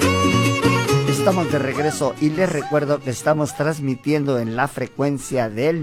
Estamos de regreso y les recuerdo que estamos transmitiendo en la frecuencia del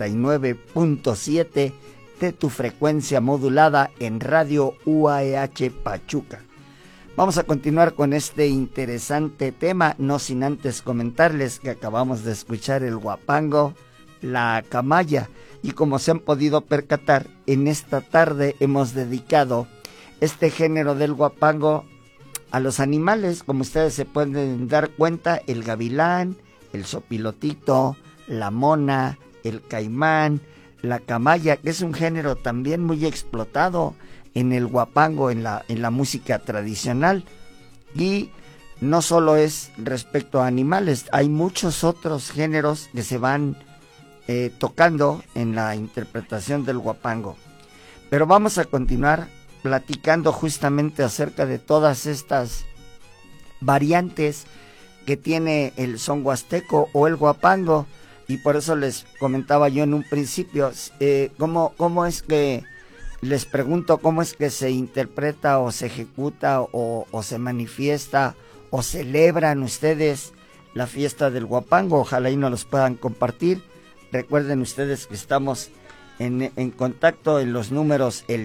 99.7 de tu frecuencia modulada en Radio UAEH Pachuca. Vamos a continuar con este interesante tema, no sin antes comentarles que acabamos de escuchar el huapango, la camaya, y como se han podido percatar, en esta tarde hemos dedicado este género del huapango a los animales. Como ustedes se pueden dar cuenta, el gavilán, el sopilotito, la mona, el caimán, la camaya, que es un género también muy explotado en el huapango, en la música tradicional. Y no solo es respecto a animales, hay muchos otros géneros que se van tocando en la interpretación del huapango. Pero vamos a continuar platicando justamente acerca de todas estas variantes que tiene el son huasteco o el huapango, y por eso les comentaba yo en un principio cómo es que, les pregunto, cómo es que se interpreta o se ejecuta o se manifiesta o celebran ustedes la fiesta del huapango. Ojalá y nos los puedan compartir. Recuerden ustedes que estamos en contacto en los números el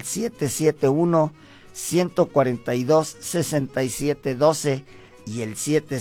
771-142-6712 y el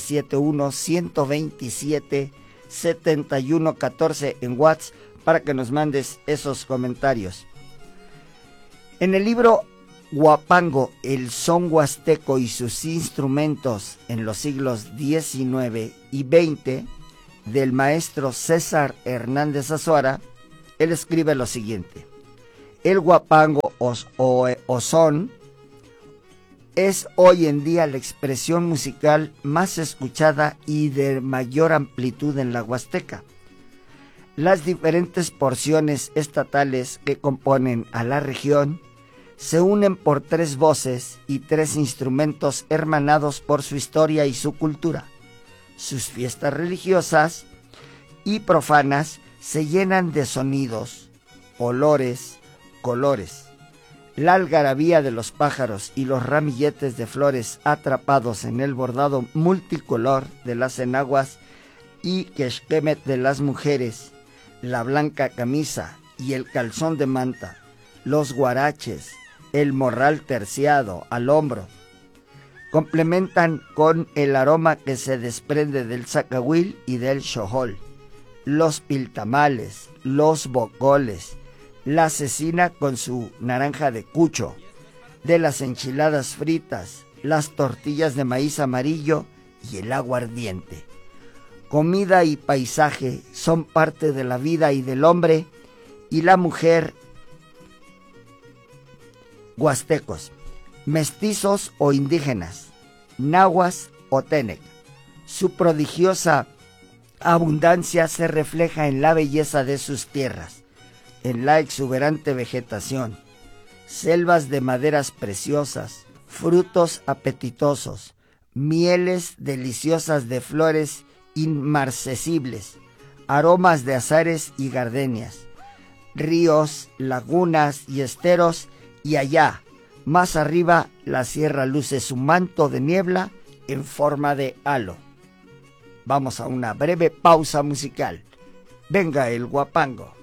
771-127-7114 en WhatsApp para que nos mandes esos comentarios. En el libro Huapango, el son huasteco y sus instrumentos en los siglos XIX y XX, del maestro César Hernández Azuara, él escribe lo siguiente: el huapango o son es hoy en día la expresión musical más escuchada y de mayor amplitud en la Huasteca. Las diferentes porciones estatales que componen a la región se unen por 3 voces y 3 instrumentos hermanados por su historia y su cultura. Sus fiestas religiosas y profanas se llenan de sonidos, olores, colores. La algarabía de los pájaros y los ramilletes de flores atrapados en el bordado multicolor de las enaguas y quexquemet de las mujeres, la blanca camisa y el calzón de manta, los guaraches, el morral terciado al hombro, complementan con el aroma que se desprende del zacahuil y del xojol, los piltamales, los bocoles, la cecina con su naranja de cucho, de las enchiladas fritas, las tortillas de maíz amarillo y el aguardiente. Comida y paisaje son parte de la vida y del hombre y la mujer huastecos, mestizos o indígenas, nahuas o tenec. Su prodigiosa abundancia se refleja en la belleza de sus tierras, en la exuberante vegetación, selvas de maderas preciosas, frutos apetitosos, mieles deliciosas de flores inmarcesibles, aromas de azares y gardenias, ríos, lagunas y esteros, y allá, más arriba, la sierra luce su manto de niebla en forma de halo. Vamos a una breve pausa musical. Venga el huapango.